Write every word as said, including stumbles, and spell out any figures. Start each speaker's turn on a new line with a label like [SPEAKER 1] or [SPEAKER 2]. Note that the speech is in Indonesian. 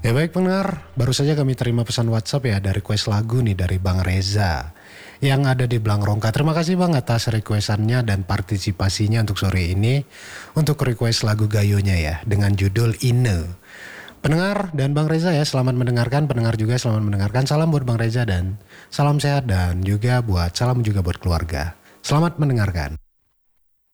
[SPEAKER 1] Ya baik pendengar, baru saja kami terima pesan WhatsApp ya dari request lagu nih dari Bang Reza yang ada di Blangrongka. Terima kasih Bang atas requestannya dan partisipasinya untuk sore ini untuk request lagu Gayonya ya dengan judul Ine. Pendengar dan Bang Reza ya, selamat mendengarkan. Pendengar juga selamat mendengarkan. Salam buat Bang Reza dan salam sehat dan juga buat salam juga buat keluarga. Selamat mendengarkan.